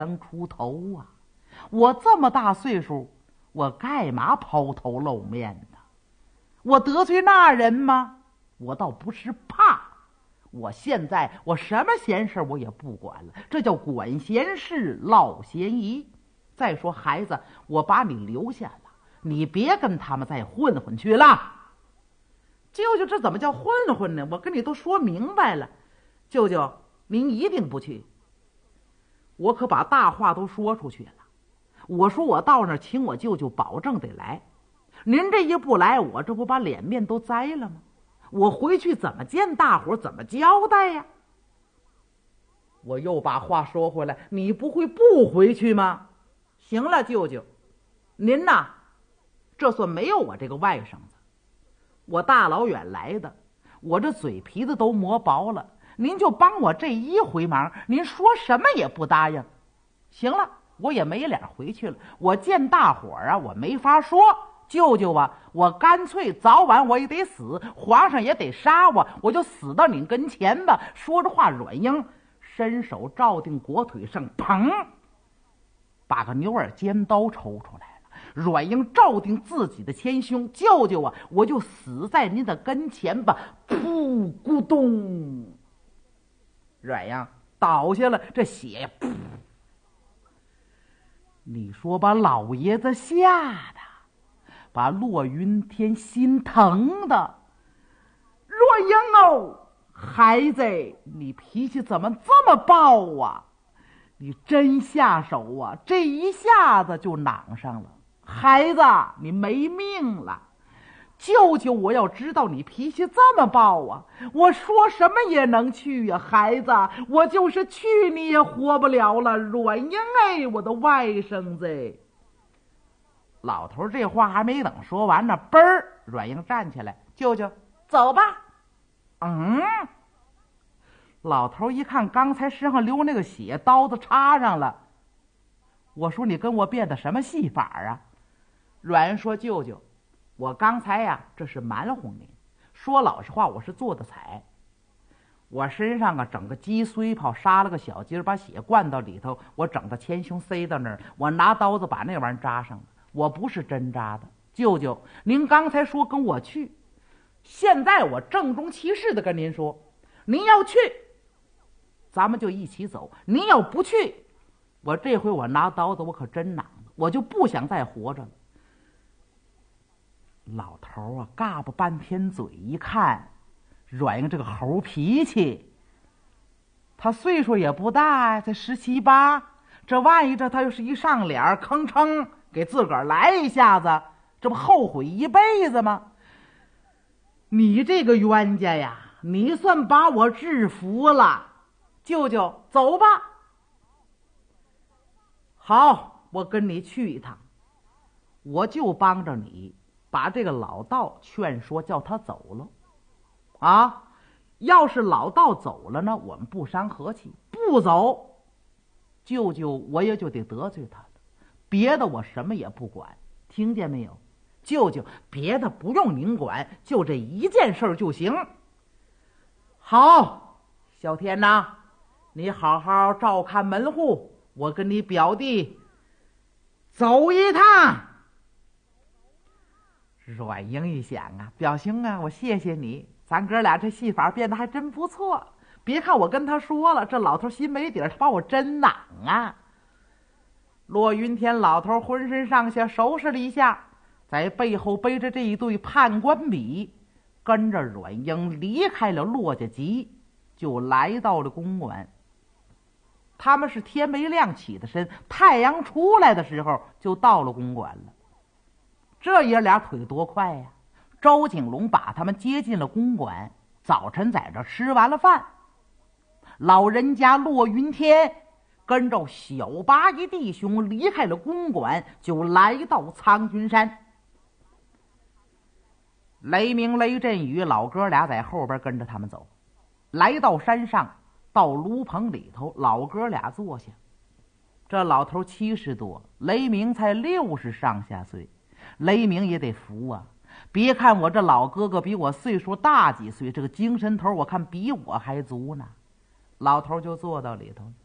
能出头啊！我这么大岁数，我干嘛抛头露面呢？我得罪那人吗？我倒不是怕，我现在我什么闲事我也不管了，这叫管闲事落嫌疑。再说孩子，我把你留下了，你别跟他们再混混去了。舅舅，这怎么叫混混呢？我跟你都说明白了，舅舅您一定不去。我可把大话都说出去了，我说我到那儿请我舅舅保证得来，您这一不来，我这不把脸面都栽了吗？我回去怎么见大伙，怎么交代呀？我又把话说回来，你不会不回去吗？行了，舅舅，您呐，这算没有我这个外甥子，我大老远来的，我这嘴皮子都磨薄了，您就帮我这一回忙，您说什么也不答应。行了，我也没脸回去了，我见大伙儿啊，我没法说。舅舅啊，我干脆早晚我也得死，皇上也得杀我，我就死到您跟前吧。说着话，阮英伸手照定国腿上，砰，把个牛耳尖刀抽出来了。阮英照定自己的前胸，舅舅啊，我就死在您的跟前吧。噗，咕咚，阮英倒下了，这血噗，你说把老爷子吓的，把骆云天心疼的。阮英哦，孩子，你脾气怎么这么暴啊？你真下手啊，这一下子就攮上了。孩子，你没命了。舅舅，我要知道你脾气这么暴啊，我说什么也能去呀，孩子，我就是去你也活不了了。阮英哎，我的外甥子。老头这话还没等说完呢，嘣儿，阮英站起来，舅舅，走吧。老头一看刚才身上流那个血，刀子插上了。我说你跟我变的什么戏法啊？阮英说，舅舅，我刚才呀，这是瞒哄您，说老实话，我是做的彩。我身上啊整个鸡碎泡，杀了个小鸡，把血灌到里头，我整个前胸塞到那儿，我拿刀子把那玩意儿扎上了，我不是真扎的。舅舅，您刚才说跟我去，现在我郑重其事的跟您说，您要去咱们就一起走，您要不去，我这回我拿刀子我可真囊，我就不想再活着了。老头啊嘎巴半天嘴，一看阮英这个猴脾气，他岁数也不大，才17、18，这万一他又是一上脸吭哧给自个儿来一下子，这不后悔一辈子吗？你这个冤家呀，你算把我制服了。舅舅，走吧。好，我跟你去一趟，我就帮着你把这个老道劝说，叫他走了啊。要是老道走了呢，我们不伤和气；不走，舅舅我也就得得罪他了。别的我什么也不管，听见没有？舅舅，别的不用您管，就这一件事就行。好，小天呐，你好好照看门户，我跟你表弟走一趟。阮英一想啊，表兄啊，我谢谢你，咱哥俩这戏法变得还真不错。别看我跟他说了，这老头心没底儿，他把我真攮啊。骆云天老头浑身上下收拾了一下，在背后背着这一对判官笔，跟着阮英离开了骆家集，就来到了公馆。他们是天没亮起的身，太阳出来的时候就到了公馆了。这爷俩腿多快呀！周景龙把他们接进了公馆，早晨在这吃完了饭，老人家骆云天跟着小八一弟兄离开了公馆，就来到苍君山。雷鸣、雷震宇老哥俩在后边跟着他们走，来到山上，到炉棚里头，老哥俩坐下。这老头70多，雷鸣才60上下岁。雷鸣也得服啊！别看我这老哥哥比我岁数大几岁，这个精神头我看比我还足呢。老头就坐到里头了。